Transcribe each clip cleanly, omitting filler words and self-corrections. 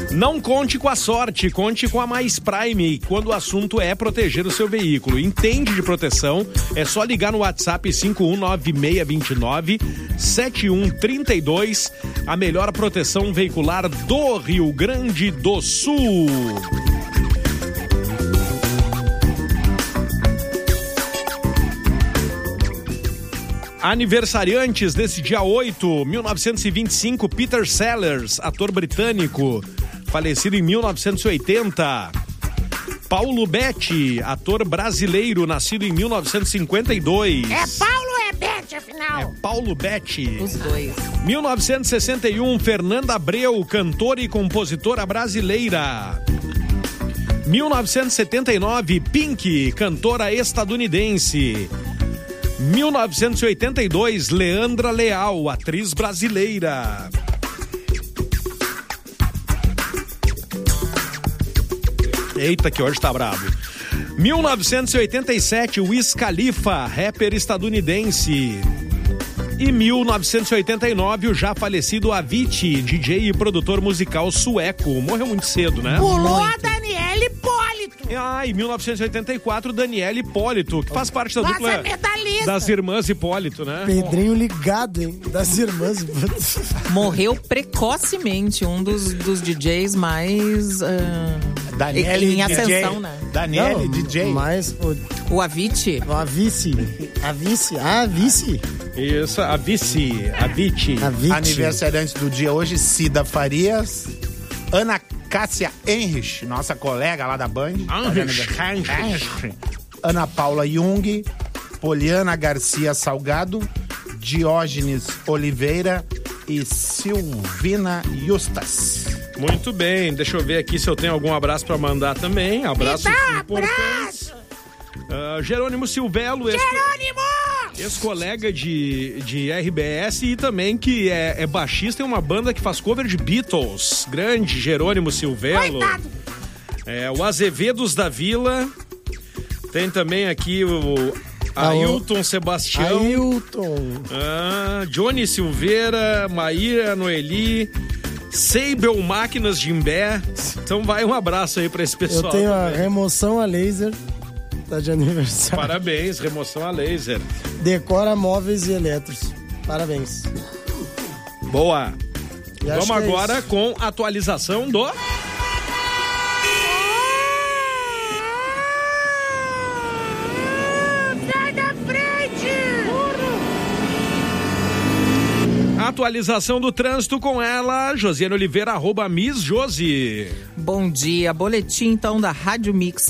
Não conte com a sorte, conte com a Mais Prime, quando o assunto é proteger o seu veículo. Entende de proteção? É só ligar no WhatsApp 519629-7132, a melhor proteção veicular do Rio Grande do Sul. Aniversariantes desse dia 8, 1925, Peter Sellers, ator britânico, falecido em 1980. Paulo Betti, ator brasileiro, nascido em 1952. É Paulo ou é Betti, afinal? É Paulo Betti. Os dois. 1961, Fernanda Abreu, cantora e compositora brasileira. 1979, Pink, cantora estadunidense. 1982, Leandra Leal, atriz brasileira. Eita, que hoje tá brabo. 1987, Wiz Khalifa, rapper estadunidense. E 1989, o já falecido Avicii, DJ e produtor musical sueco. Morreu muito cedo, né? Pulou a Daniela Hipólito. E 1984, Daniela Hipólito, que faz parte da dupla medalhista das irmãs Hipólito, né? Pedrinho ligado, hein? Das irmãs. Morreu precocemente, um dos DJs mais Daniele em ascensão, DJ, né? Daniele DJ. Mas O Avicii. a vice. Isso, Avicii. Aniversariantes do dia hoje, Cida Farias, Ana Cássia Henrich, nossa colega lá da Band. Ana Paula Jung, Poliana Garcia Salgado, Diógenes Oliveira e Silvina Justas. Muito bem, deixa eu ver aqui se eu tenho algum abraço pra mandar também. Abraço importante. Jerônimo Silvelo, ex-colega de RBS e também que é baixista em uma banda que faz cover de Beatles. Grande Jerônimo Silvelo. O Azevedos da Vila. Tem também aqui o Ailton Sebastião. Johnny Silveira, Maíra Noeli, Seibel Máquinas de Imbé. Então vai um abraço aí pra esse pessoal. Eu tenho também. a Remoção a Laser, tá de aniversário. Parabéns, Remoção a Laser. Decora Móveis e Eletros. Parabéns. Boa. E Vamos agora com a atualização do... Atualização do trânsito com ela, Josiane Oliveira, @Miss Josi. Bom dia, boletim então da Rádio Mix,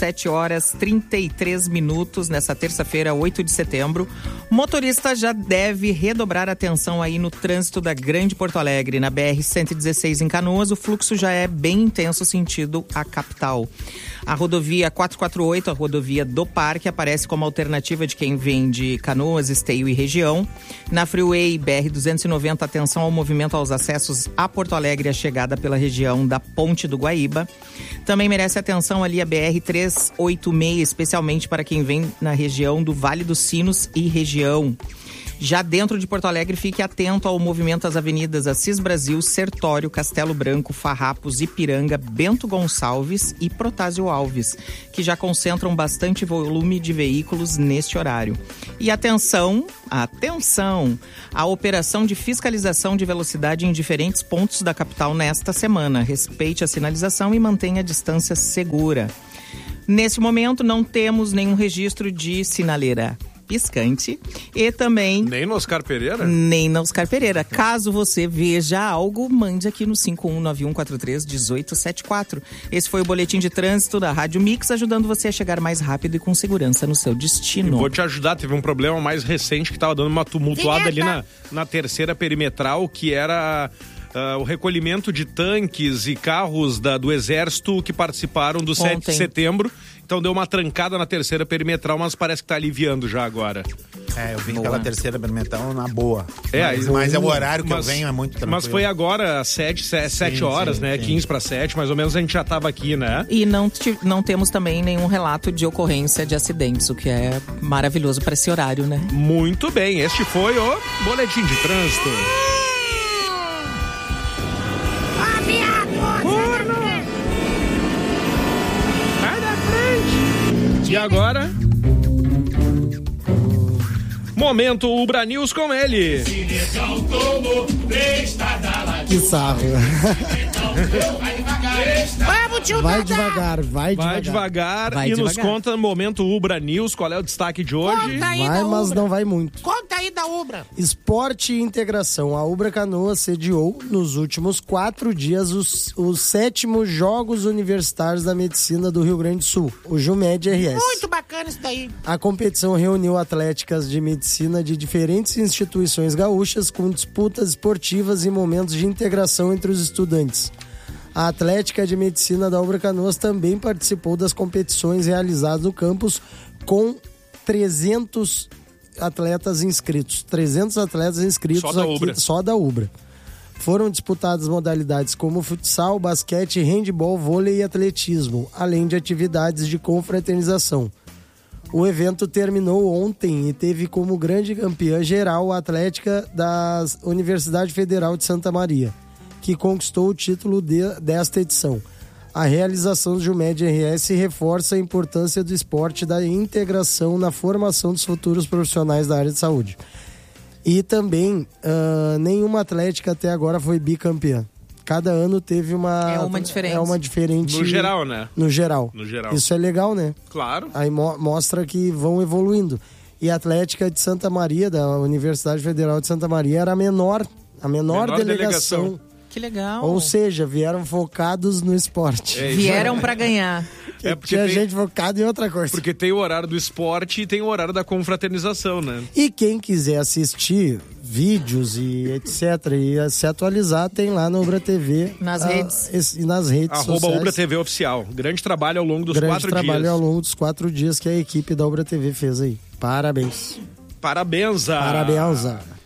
7h33 nessa terça-feira, 8 de setembro. O motorista já deve redobrar a atenção aí no trânsito da Grande Porto Alegre. Na BR-116 em Canoas, o fluxo já é bem intenso sentido à capital. A rodovia 448, a rodovia do Parque, aparece como alternativa de quem vem de Canoas, Esteio e região. Na Freeway BR-290, atenção ao movimento aos acessos a Porto Alegre e a chegada pela região da Ponte do Guaíba. Também merece atenção ali a BR-386, especialmente para quem vem na região do Vale dos Sinos e região. Já dentro de Porto Alegre, fique atento ao movimento das avenidas Assis Brasil, Sertório, Castelo Branco, Farrapos, Ipiranga, Bento Gonçalves e Protásio Alves, que já concentram bastante volume de veículos neste horário. E atenção, a operação de fiscalização de velocidade em diferentes pontos da capital nesta semana. Respeite a sinalização e mantenha a distância segura. Nesse momento, não temos nenhum registro de sinaleira piscante e também... Nem no Oscar Pereira? Nem no Oscar Pereira. Caso você veja algo, mande aqui no 5191431874. Esse foi o Boletim de Trânsito da Rádio Mix, ajudando você a chegar mais rápido e com segurança no seu destino. Vou te ajudar, teve um problema mais recente que estava dando uma tumultuada ali na terceira perimetral, que era... o recolhimento de tanques e carros do Exército que participaram do 7 de setembro. Então deu uma trancada na terceira perimetral, mas parece que tá aliviando já agora. Eu vim pela terceira perimetral na boa. Mas é o horário que eu venho, é muito tranquilo. Mas foi agora às 7 horas, né? 15 para 7, mais ou menos a gente já tava aqui, né? E não temos também nenhum relato de ocorrência de acidentes, o que é maravilhoso para esse horário, né? Muito bem, este foi o Boletim de Trânsito. Viado! agora... Momento Ubra News com ele. Que sarro. Vamos, tio Vai Dadá. devagar, vai devagar. Vai devagar. Nos conta no Momento Ubra News, qual é o destaque de hoje? Conta aí Vai, da mas Ubra. não vai muito. Conta aí da Ubra. Esporte e integração. A Ubra Canoas sediou nos últimos 4 dias os 7º Jogos Universitários da Medicina do Rio Grande do Sul, o JUMED RS. Muito bacana isso daí. A competição reuniu atléticas de medicina de diferentes instituições gaúchas com disputas esportivas e momentos de integração entre os estudantes. A Atlética de Medicina da Ubra Canoas também participou das competições realizadas no campus com 300 atletas inscritos. 300 atletas inscritos Só da aqui, Ubra. só da Ubra. Foram disputadas modalidades como futsal, basquete, handebol, vôlei e atletismo, além de atividades de confraternização. O evento terminou ontem e teve como grande campeã geral a Atlética da Universidade Federal de Santa Maria, que conquistou o título desta edição. A realização do JUMED RS reforça a importância do esporte e da integração na formação dos futuros profissionais da área de saúde. E também, nenhuma atlética até agora foi bicampeã. Cada ano teve uma... É uma diferente. É uma diferente... No geral, né? No geral. No geral. Isso é legal, né? Claro. Aí mostra que vão evoluindo. E a Atlética de Santa Maria, da Universidade Federal de Santa Maria, era a menor delegação. Que legal. Ou seja, vieram focados no esporte. Vieram pra ganhar. É porque Tinha tem- gente focada em outra coisa. Porque tem o horário do esporte e tem o horário da confraternização, né? E quem quiser assistir vídeos e etc. e se atualizar, tem lá na Ubra TV. Nas redes. E nas redes Arroba sociais. Ubra TV Oficial. Grande trabalho ao longo dos Grande 4 trabalho dias. ao longo dos 4 dias que a equipe da Ubra TV fez aí. Parabéns. Parabéns. Parabéns.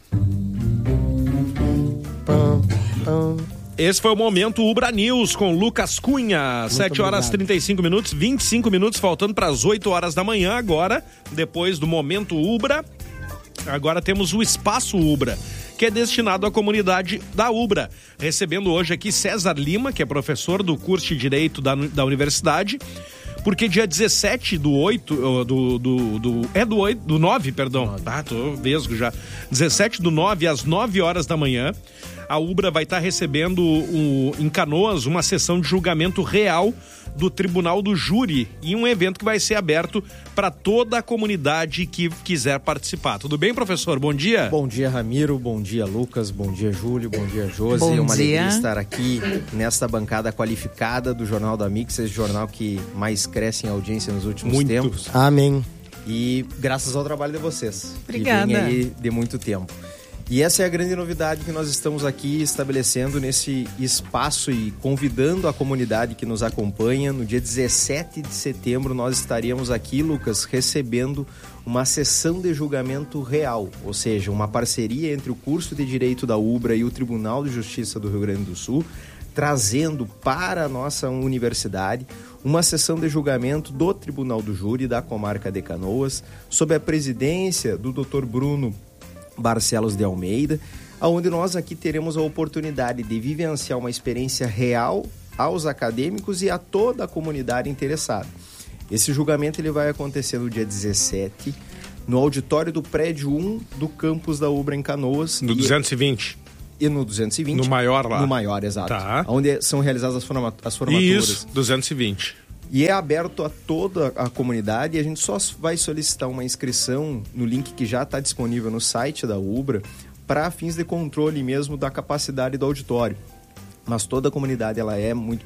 Pam, pam. Esse foi o Momento Ubra News com Lucas Cunha. 7 horas obrigado. 35 minutos, 25 minutos, faltando para as 8 horas da manhã agora, depois do Momento Ubra. Agora temos o Espaço Ubra, que é destinado à comunidade da Ubra. Recebendo hoje aqui César Lima, que é professor do curso de Direito da Universidade, porque dia 17 do 8, do 9, perdão. Ah, tô vesgo já. 17 do 9, às 9 horas da manhã, a Ubra vai estar recebendo em Canoas uma sessão de julgamento real do Tribunal do Júri e um evento que vai ser aberto para toda a comunidade que quiser participar. Tudo bem, professor? Bom dia. Bom dia, Ramiro. Bom dia, Lucas. Bom dia, Júlio. Bom dia, Josi. Bom É uma dia. alegria estar aqui nesta bancada qualificada do Jornal da Mix, esse jornal que mais cresce em audiência nos últimos Muito. tempos. Amém. E graças ao trabalho de vocês. Obrigada. Que vem aí de muito tempo. E essa é a grande novidade que nós estamos aqui estabelecendo nesse espaço e convidando a comunidade que nos acompanha. No dia 17 de setembro nós estaríamos aqui, Lucas, recebendo uma sessão de julgamento real, ou seja, uma parceria entre o curso de Direito da Ubra e o Tribunal de Justiça do Rio Grande do Sul, trazendo para a nossa universidade uma sessão de julgamento do Tribunal do Júri da comarca de Canoas, sob a presidência do Dr. Bruno Barcelos de Almeida, onde nós aqui teremos a oportunidade de vivenciar uma experiência real aos acadêmicos e a toda a comunidade interessada. Esse julgamento ele vai acontecer no dia 17, no auditório do prédio 1 do campus da Ubra em Canoas. No 220. E no 220. No maior lá. No maior, exato. Tá. Onde são realizadas as formaturas. Isso, 220. E é aberto a toda a comunidade e a gente só vai solicitar uma inscrição no link que já está disponível no site da Ubra para fins de controle mesmo da capacidade do auditório. Mas toda a comunidade ela é muito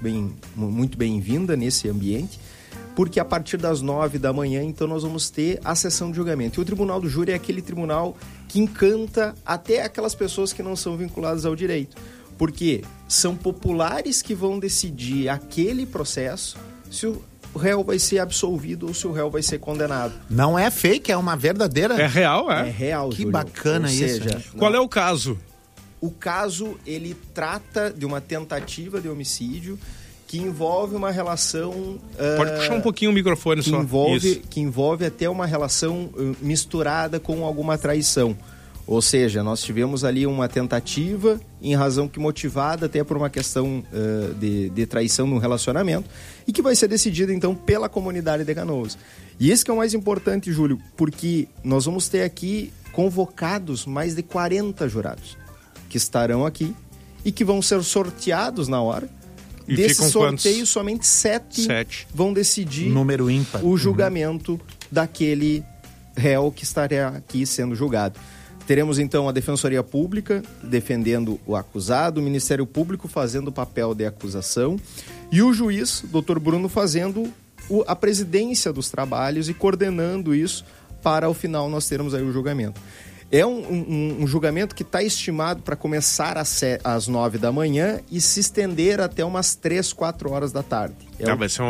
bem-vinda nesse ambiente, porque a partir das 9 da manhã, então, nós vamos ter a sessão de julgamento. E o Tribunal do Júri é aquele tribunal que encanta até aquelas pessoas que não são vinculadas ao direito, porque são populares que vão decidir aquele processo se o réu vai ser absolvido ou se o réu vai ser condenado. Não é fake, é uma verdadeira. É real, É é? real, Que Júlio. bacana Ou isso, seja, hein? Qual é o caso? O caso, ele trata de uma tentativa de homicídio que envolve uma relação... Pode puxar um pouquinho o microfone que só. envolve, Isso. que envolve até uma relação misturada com alguma traição. Ou seja, nós tivemos ali uma tentativa em razão que motivada até por uma questão de traição no relacionamento e que vai ser decidida então pela comunidade de Canoas. E esse que é o mais importante, Júlio, porque nós vamos ter aqui convocados mais de 40 jurados que estarão aqui e que vão ser sorteados na hora. E Desse sorteio, quantos? somente 7 vão decidir Número ímpar. o julgamento daquele réu que estará aqui sendo julgado. Teremos, então, a Defensoria Pública defendendo o acusado, o Ministério Público fazendo o papel de acusação e o juiz, Dr. Bruno, fazendo a presidência dos trabalhos e coordenando isso para, ao final, nós termos aí o julgamento. É um julgamento que está estimado para começar às 9 da manhã e se estender até umas 3, 4 horas da tarde. Vai ser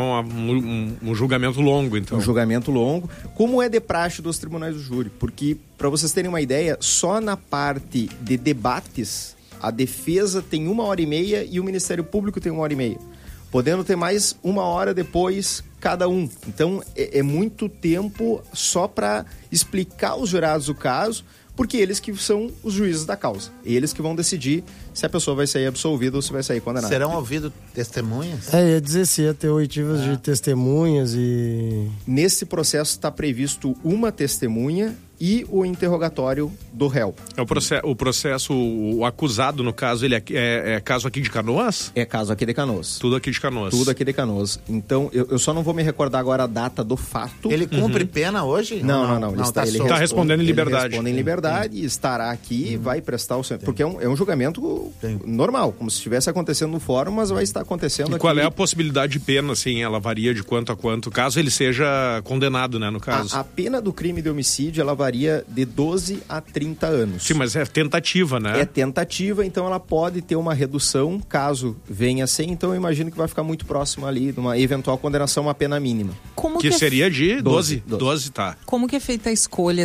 um julgamento longo, então. Um julgamento longo, como é de praxe dos tribunais do júri. Porque, para vocês terem uma ideia, só na parte de debates, a defesa tem 1h30 e o Ministério Público tem 1h30. Podendo ter mais 1 hora depois cada um. Então, é muito tempo só para explicar aos jurados o caso, porque eles que são os juízes da causa. Eles que vão decidir se a pessoa vai sair absolvida ou se vai sair condenada. Serão ouvidos testemunhas? Ia dizer se ia ter oitivas de testemunhas e... Nesse processo está previsto uma testemunha e o interrogatório do réu. O processo, o acusado, no caso, ele é caso aqui de Canoas? É caso aqui de Canoas. Tudo aqui de Canoas. Tudo aqui de Canoas. Então, eu só não vou me recordar agora a data do fato. Ele cumpre pena hoje? Não. Ele tá respondendo em liberdade. Ele responde em liberdade, estará aqui, vai prestar o seu... Porque é um julgamento normal, como se estivesse acontecendo no fórum, mas vai estar acontecendo aqui. Qual é a possibilidade de pena, assim? Ela varia de quanto a quanto, caso ele seja condenado, né, no caso? A pena do crime de homicídio, ela varia de 12 a 30 anos. Sim, mas é tentativa, né? É tentativa, então ela pode ter uma redução, caso venha a ser. Então eu imagino que vai ficar muito próximo ali de uma eventual condenação a uma pena mínima. Que seria de 12, 12, tá. Como que é feita a escolha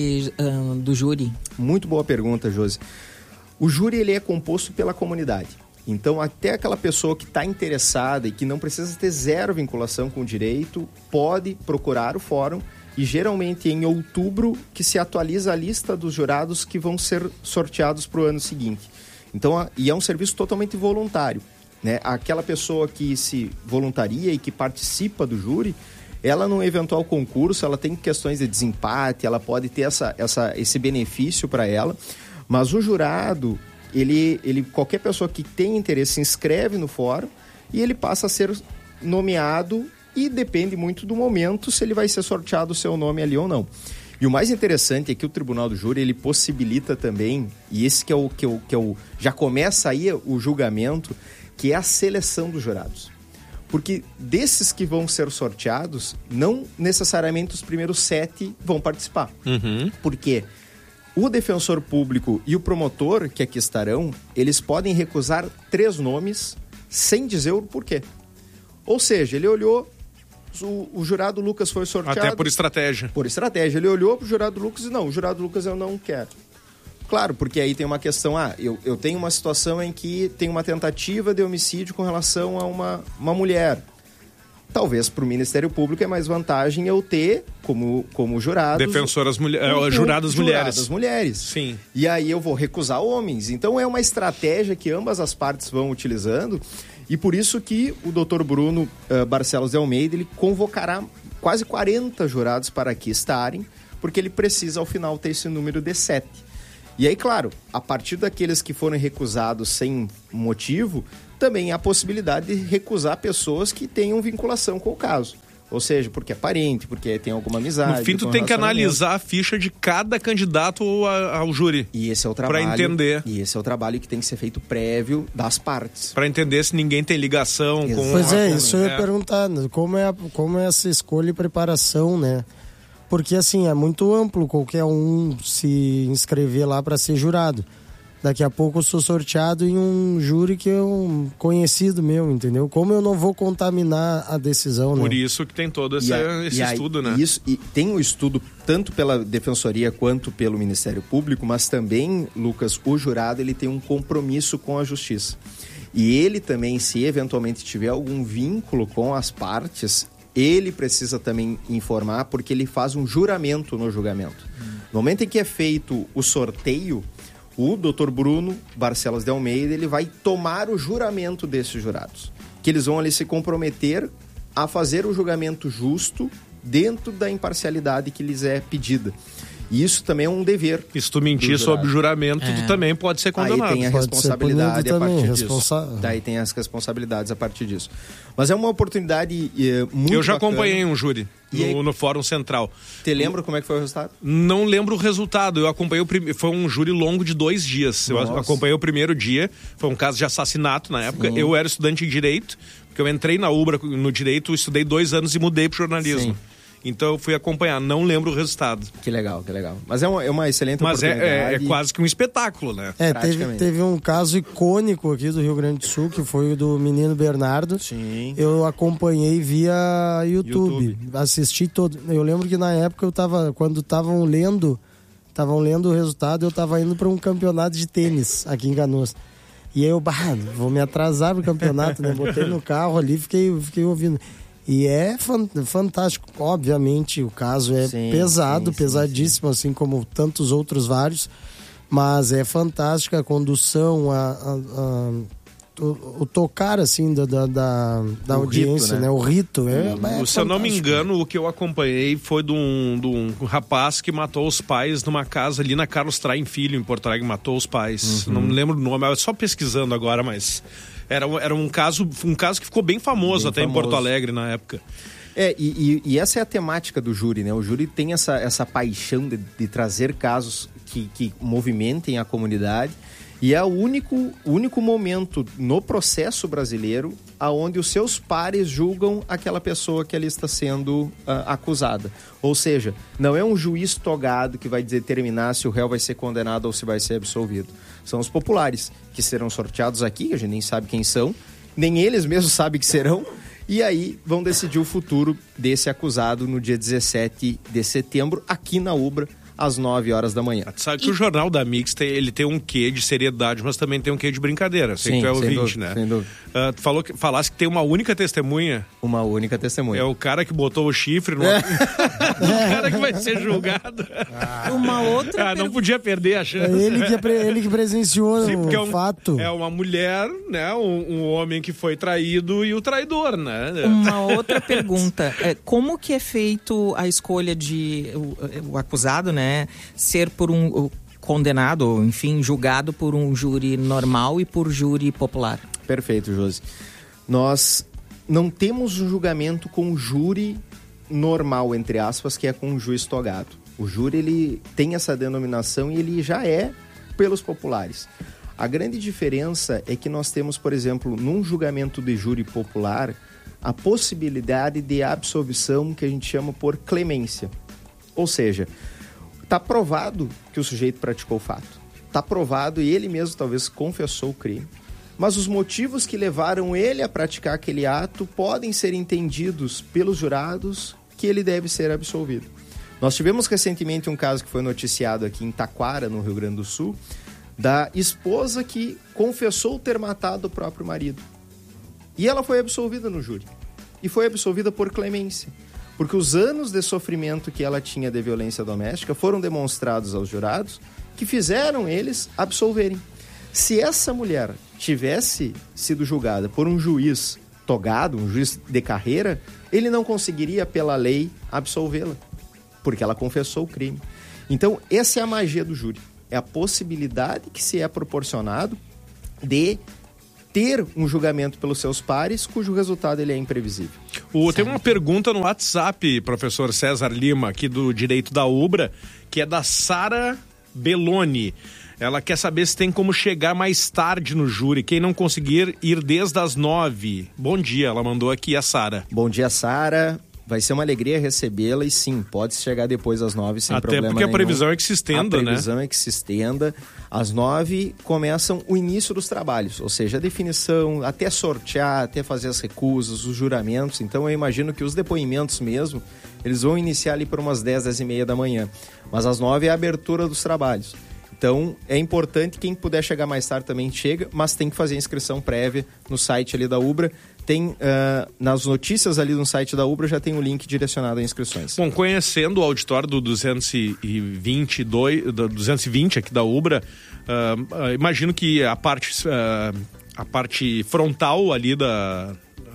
do júri? Muito boa pergunta, Josi. O júri, ele é composto pela comunidade. Então, até aquela pessoa que está interessada e que não precisa ter zero vinculação com o direito, pode procurar o fórum. E geralmente em outubro que se atualiza a lista dos jurados que vão ser sorteados para o ano seguinte. Então, e é um serviço totalmente voluntário, né? Aquela pessoa que se voluntaria e que participa do júri, ela num eventual concurso, ela tem questões de desempate, ela pode ter esse benefício para ela, mas o jurado, qualquer pessoa que tem interesse se inscreve no fórum e ele passa a ser nomeado. E depende muito do momento se ele vai ser sorteado o seu nome ali ou não. E o mais interessante é que o Tribunal do Júri, ele possibilita também, e esse que é o já começa aí o julgamento, que é a seleção dos jurados. Porque desses que vão ser sorteados, não necessariamente os primeiros 7 vão participar. Porque o defensor público e o promotor que aqui estarão, eles podem recusar 3 nomes sem dizer o porquê. Ou seja, ele olhou... O jurado Lucas foi sorteado... Até por estratégia. Por estratégia. Ele olhou pro jurado Lucas e o jurado Lucas eu não quero. Claro, porque aí tem uma questão... eu tenho uma situação em que tem uma tentativa de homicídio com relação a uma mulher. Talvez para o Ministério Público é mais vantagem eu ter como jurados... Defensoras juradas mulheres. Juradas mulheres. Sim. E aí eu vou recusar homens. Então é uma estratégia que ambas as partes vão utilizando... E por isso que o Dr. Bruno Barcelos de Almeida, ele convocará quase 40 jurados para aqui estarem, porque ele precisa, ao final, ter esse número de 7. E aí, claro, a partir daqueles que foram recusados sem motivo, também há a possibilidade de recusar pessoas que tenham vinculação com o caso. Ou seja, porque é parente, porque tem alguma amizade. No fim, tu tem que analisar a ficha de cada candidato ao júri. E esse é o trabalho. Para entender. E esse é o trabalho que tem que ser feito prévio das partes. Para entender se ninguém tem ligação com... Pois isso eu ia perguntar, como é essa escolha e preparação, né? Porque, assim, é muito amplo qualquer um se inscrever lá para ser jurado. Daqui a pouco eu sou sorteado em um júri que é um conhecido meu, entendeu? Como eu não vou contaminar a decisão, né? Por isso que tem todo esse estudo, né? E tem um estudo tanto pela Defensoria quanto pelo Ministério Público, mas também, Lucas, o jurado ele tem um compromisso com a Justiça. E ele também, se eventualmente tiver algum vínculo com as partes, ele precisa também informar, porque ele faz um juramento no julgamento. No momento em que é feito o sorteio, o Dr. Bruno Barcelos de Almeida, ele vai tomar o juramento desses jurados. Que eles vão ali se comprometer a fazer o julgamento justo dentro da imparcialidade que lhes é pedida. E isso também é um dever. E se tu mentir sob juramento, tu também pode ser condenado. Aí tem a Pode responsabilidade ser a punido partir também, disso. Daí tem as responsabilidades a partir disso. Mas é uma oportunidade muito Eu já bacana. acompanhei um júri E aí- no Fórum Central. Te lembra como é que foi o resultado? Não lembro o resultado. Eu acompanhei foi um júri longo de 2 dias. Eu Nossa. acompanhei o primeiro dia. Foi um caso de assassinato na época. Eu era estudante de Direito, porque eu entrei na UBRA no Direito, estudei 2 anos e mudei pro jornalismo. Sim. Então eu fui acompanhar. Não lembro o resultado. Que legal, que legal. Mas é uma excelente Mas oportunidade. é quase que um espetáculo, né? Praticamente. Teve um caso icônico aqui do Rio Grande do Sul, que foi o do menino Bernardo. Sim. Eu acompanhei via YouTube. Assisti todo. Eu lembro que na época quando estavam lendo o resultado, eu tava indo para um campeonato de tênis aqui em Canoas. E aí eu, vou me atrasar pro campeonato, né? Botei no carro ali, fiquei ouvindo. E é fantástico. Obviamente, o caso é pesado, pesadíssimo, assim como tantos outros vários. Mas é fantástica a condução, o tocar, assim, da audiência, rito, né? O rito. Se eu não me fantástico. engano, o que eu acompanhei foi de um rapaz que matou os pais numa casa ali na Carlos Traem Filho, em Porto Alegre, matou os pais. Não me lembro o nome, eu só pesquisando agora, mas era um caso que ficou bem famoso em Porto Alegre na época. E essa é a temática do júri, né? O júri tem essa paixão de trazer casos que movimentem a comunidade. E é o único momento no processo brasileiro aonde os seus pares julgam aquela pessoa que ali está sendo acusada. Ou seja, não é um juiz togado que vai determinar se o réu vai ser condenado ou se vai ser absolvido. São os populares, que serão sorteados aqui, a gente nem sabe quem são, nem eles mesmos sabem que serão, e aí vão decidir o futuro desse acusado no dia 17 de setembro, aqui na UBRA, às 9 horas da manhã. Tu sabe que o Jornal da Mix ele tem um quê de seriedade, mas também tem um quê de brincadeira. Sei que tu é ouvinte, dúvida, né? Sem dúvida. Falasse que tem uma única testemunha. Uma única testemunha. É o cara que botou o chifre no... o cara que vai ser julgado. Uma outra Não podia perder a É chance. ele que presenciou Sim, porque o fato. É uma mulher, né? Um homem que foi traído e o traidor, né? Uma outra pergunta. Como que é feito a escolha de o acusado, né? Ser por um condenado, ou enfim, julgado por um júri normal e por júri popular? Perfeito, Josi. Nós não temos um julgamento com júri normal, entre aspas, que é com um juiz togado. O júri, ele tem essa denominação e ele já é pelos populares. A grande diferença é que nós temos, por exemplo, num julgamento de júri popular, a possibilidade de absolvição que a gente chama por clemência. Ou seja, está provado que o sujeito praticou o fato. Está provado e ele mesmo talvez confessou o crime. Mas os motivos que levaram ele a praticar aquele ato podem ser entendidos pelos jurados que ele deve ser absolvido. Nós tivemos recentemente um caso que foi noticiado aqui em Taquara, no Rio Grande do Sul, da esposa que confessou ter matado o próprio marido. E ela foi absolvida no júri. E foi absolvida por clemência. Porque os anos de sofrimento que ela tinha de violência doméstica foram demonstrados aos jurados que fizeram eles absolverem. Se essa mulher tivesse sido julgada por um juiz togado, um juiz de carreira, ele não conseguiria, pela lei, absolvê-la, porque ela confessou o crime. Então, essa é a magia do júri. É a possibilidade que se é proporcionado de ter um julgamento pelos seus pares, cujo resultado ele é imprevisível. Tem uma pergunta no WhatsApp, professor César Lima, aqui do Direito da UBRA, que é da Sara Belloni. Ela quer saber se tem como chegar mais tarde no júri, quem não conseguir ir desde as 9. Bom dia, ela mandou aqui a Sara. Bom dia, Sara. Vai ser uma alegria recebê-la e sim, pode chegar depois das 9 sem problema nenhum. Até porque a previsão é que se estenda, né? A previsão é que se estenda. Às 9 começam o início dos trabalhos, ou seja, a definição, até sortear, até fazer as recusas, os juramentos. Então eu imagino que os depoimentos mesmo, eles vão iniciar ali por umas 10, 10 e meia da manhã. Mas às 9 é a abertura dos trabalhos. Então, é importante, quem puder chegar mais tarde também chega, mas tem que fazer a inscrição prévia no site ali da UBRA. Tem, nas notícias ali no site da UBRA, já tem o link direcionado a inscrições. Bom, conhecendo o auditório do 220 aqui da UBRA, imagino que a parte frontal ali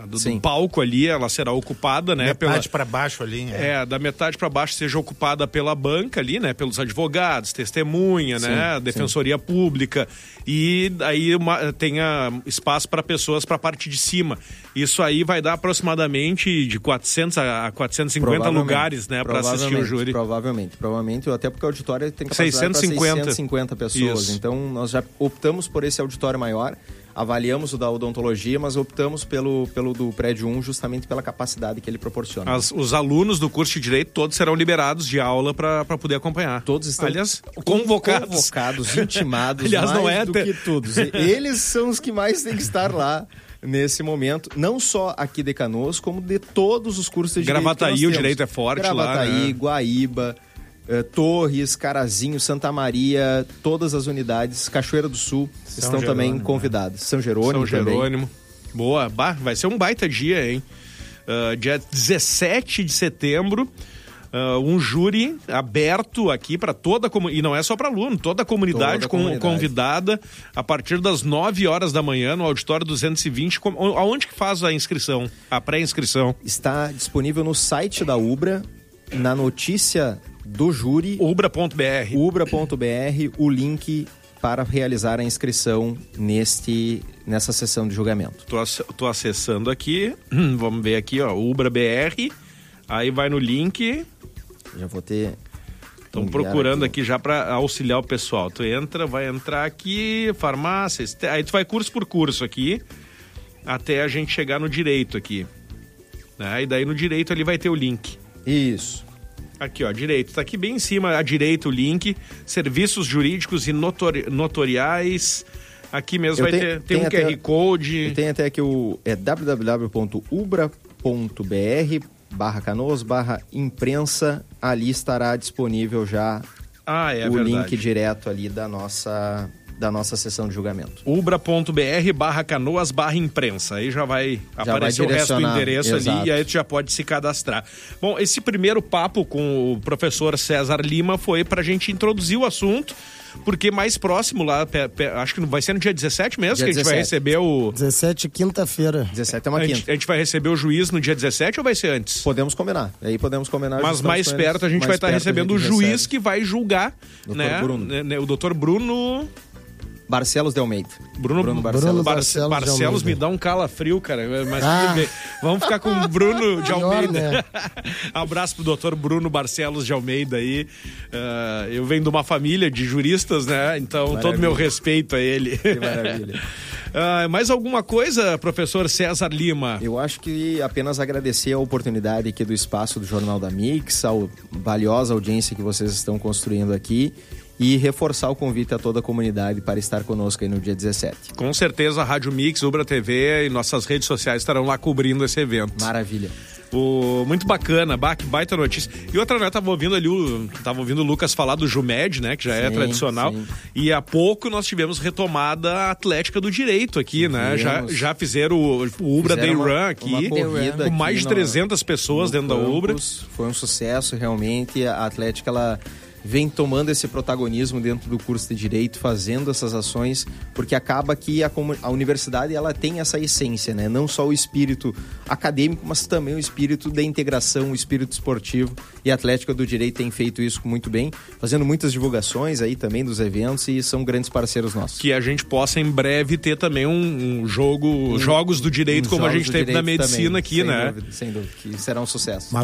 Sim. palco ali, ela será ocupada, né? Metade pra baixo ali. Da metade para baixo seja ocupada pela banca ali, né? Pelos advogados, testemunha, né? Defensoria Pública. E aí tenha espaço para pessoas para a parte de cima. Isso aí vai dar aproximadamente de 400 a 450 lugares, né? Para assistir o júri. Provavelmente, até porque o auditório tem capacidade para 650 pessoas. Isso. Então, nós já optamos por esse auditório maior. Avaliamos o da odontologia, mas optamos pelo do prédio 1 justamente pela capacidade que ele proporciona. Os alunos do curso de Direito todos serão liberados de aula para poder acompanhar. Todos estão convocados, intimados, aliás, mais não é do que todos. Eles são os que mais têm que estar lá nesse momento, não só aqui de Canoas, como de todos os cursos de Direito. Gravataí, o direito é forte lá, Gravataí, né? Guaíba, Torres, Carazinho, Santa Maria, todas as unidades, Cachoeira do Sul estão também convidados. São Jerônimo também. Boa, vai ser um baita dia, hein? Dia 17 de setembro, um júri aberto aqui para toda a comunidade, e não é só para aluno, toda a comunidade convidada a partir das 9 horas da manhã no auditório 220. Aonde que faz a inscrição, a pré-inscrição? Está disponível no site da Ubra, na notícia do júri, ubra.br, o link para realizar a inscrição nessa sessão de julgamento. Tô acessando aqui, vamos ver aqui, ó, Ubra.br, aí vai no link. Já vou ter... Estão procurando aqui já para auxiliar o pessoal. Tu vai entrar aqui, farmácia, aí tu vai curso por curso aqui, até a gente chegar no direito aqui. Né? E daí no direito ali vai ter o link. Isso. Aqui, ó, direito. Tá aqui bem em cima, à direita, o link. Serviços jurídicos e notoriais. Aqui mesmo tem um QR Code. Tem até aqui o www.ubra.br/Canoas/imprensa. Ali estará disponível já o link direto ali da nossa sessão de julgamento. ubra.br/Canoas/imprensa. Aí já vai aparecer o resto do endereço ali e aí tu já pode se cadastrar. Bom, esse primeiro papo com o professor César Lima foi pra gente introduzir o assunto, porque mais próximo lá, acho que vai ser no dia 17 mesmo, dia que a gente 17. Vai receber o... 17, quinta-feira. 17 é uma quinta. A gente vai receber o juiz no dia 17 ou vai ser antes? Podemos combinar. Aí podemos combinar. Mas mais perto a gente vai estar recebendo o juiz que vai julgar, né? O doutor Bruno... Barcelos de Almeida. Bruno Barcelos me dá um calafrio, cara. Mas vamos ficar com o Bruno de Almeida. Né? Abraço pro doutor Bruno Barcelos de Almeida aí. Eu venho de uma família de juristas, né? Então, maravilha. Todo meu respeito a ele. Que maravilha. Mais alguma coisa, professor César Lima? Eu acho que apenas agradecer a oportunidade aqui do espaço do Jornal da Mix, a valiosa audiência que vocês estão construindo aqui, e reforçar o convite a toda a comunidade para estar conosco aí no dia 17. Com certeza a Rádio Mix, Ubra TV e nossas redes sociais estarão lá cobrindo esse evento. Maravilha. Muito bacana, que baita notícia. E outra, né, tava ouvindo o Lucas falar do Jumed, né, que já é tradicional. Sim. E há pouco nós tivemos retomada atlética do direito aqui, né? Já fizeram o Ubra Day Run aqui, com mais de 300 pessoas dentro da Ubra. Foi um sucesso, realmente. A atlética, ela vem tomando esse protagonismo dentro do curso de Direito, fazendo essas ações, porque acaba que a universidade ela tem essa essência, né? Não só o espírito acadêmico, mas também o espírito da integração, o espírito esportivo, e a Atlética do Direito tem feito isso muito bem, fazendo muitas divulgações aí também dos eventos, e são grandes parceiros nossos. Que a gente possa em breve ter também jogos do direito, como a gente teve na medicina também, aqui, sem né? Dúvida, sem dúvida, que será um sucesso.